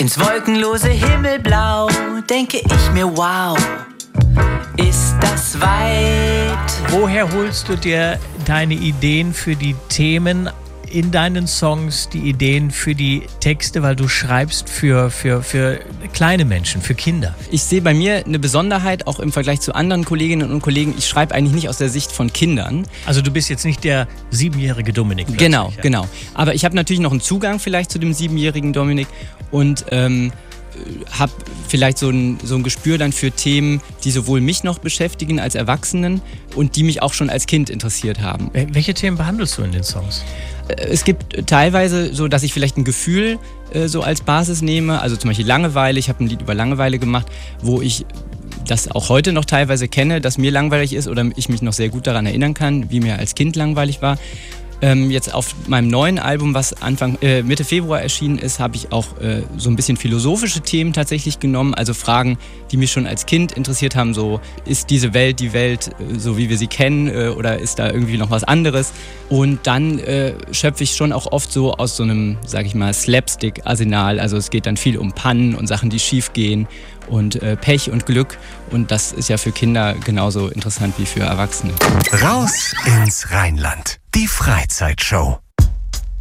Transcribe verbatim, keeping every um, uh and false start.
Ins wolkenlose Himmelblau denke ich mir, wow, ist das weit. Woher holst du dir deine Ideen für die Themen in deinen Songs, die Ideen für die Texte, weil du schreibst für, für, für kleine Menschen, für Kinder? Ich sehe bei mir eine Besonderheit, auch im Vergleich zu anderen Kolleginnen und Kollegen. Ich schreibe eigentlich nicht aus der Sicht von Kindern. Also du bist jetzt nicht der siebenjährige Dominik. Genau, ja. genau. Aber ich habe natürlich noch einen Zugang vielleicht zu dem siebenjährigen Dominik und ähm, habe vielleicht so ein, so ein Gespür dann für Themen, die sowohl mich noch beschäftigen als Erwachsenen und die mich auch schon als Kind interessiert haben. Welche Themen behandelst du in den Songs? Es gibt teilweise so, dass ich vielleicht ein Gefühl äh, so als Basis nehme, also zum Beispiel Langeweile. Ich habe ein Lied über Langeweile gemacht, wo ich das auch heute noch teilweise kenne, dass mir langweilig ist oder ich mich noch sehr gut daran erinnern kann, wie mir als Kind langweilig war. Ähm, jetzt auf meinem neuen Album, was Anfang äh, Mitte Februar erschienen ist, habe ich auch äh, so ein bisschen philosophische Themen tatsächlich genommen, also Fragen, die mich schon als Kind interessiert haben, so ist diese Welt die Welt, äh, so wie wir sie kennen, äh, oder ist da irgendwie noch was anderes? Und dann äh, schöpfe ich schon auch oft so aus so einem, sag ich mal, Slapstick-Arsenal, also es geht dann viel um Pannen und Sachen, die schief gehen und äh, Pech und Glück und das ist ja für Kinder genauso interessant wie für Erwachsene. Raus ins Rheinland. Die Freizeitshow.